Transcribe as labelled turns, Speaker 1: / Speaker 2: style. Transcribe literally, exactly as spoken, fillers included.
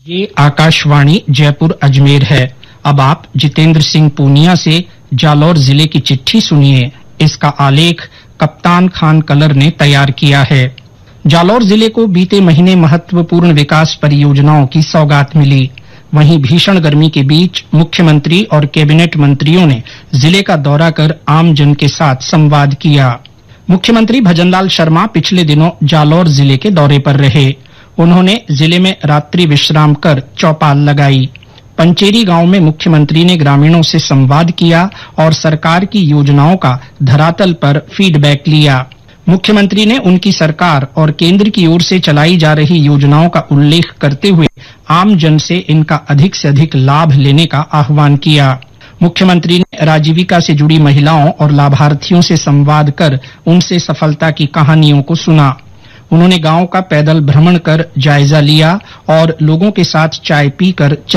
Speaker 1: ये आकाशवाणी जयपुर अजमेर है। अब आप जितेंद्र सिंह पूनिया से जालौर जिले की चिट्ठी सुनिए। इसका आलेख कप्तान खान कलर ने तैयार किया है। जालौर जिले को बीते महीने महत्वपूर्ण विकास परियोजनाओं की सौगात मिली। वहीं भीषण गर्मी के बीच मुख्यमंत्री और कैबिनेट मंत्रियों ने जिले का दौरा कर आमजन के साथ संवाद किया। मुख्यमंत्री भजनलाल शर्मा पिछले दिनों जालौर जिले के दौरे पर रहे। उन्होंने जिले में रात्रि विश्राम कर चौपाल लगाई। पंचेरी गांव में मुख्यमंत्री ने ग्रामीणों से संवाद किया और सरकार की योजनाओं का धरातल पर फीडबैक लिया। मुख्यमंत्री ने उनकी सरकार और केंद्र की ओर से चलाई जा रही योजनाओं का उल्लेख करते हुए आम जन से इनका अधिक से अधिक लाभ लेने का आह्वान किया। मुख्यमंत्री ने राजीविका से जुड़ी महिलाओं और लाभार्थियों से संवाद कर उनसे सफलता की कहानियों को सुना। उन्होंने गांव का पैदल भ्रमण कर जायजा लिया और लोगों के साथ चाय पीकर